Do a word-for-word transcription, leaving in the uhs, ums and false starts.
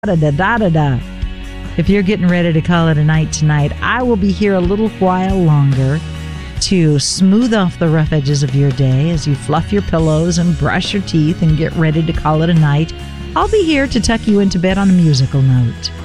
Da da da da da. If you're getting ready to call it a night tonight, I will be here a little while longer to smooth off the rough edges of your day as you fluff your pillows and brush your teeth and get ready to call it a night. I'll be here to tuck you into bed on a musical note.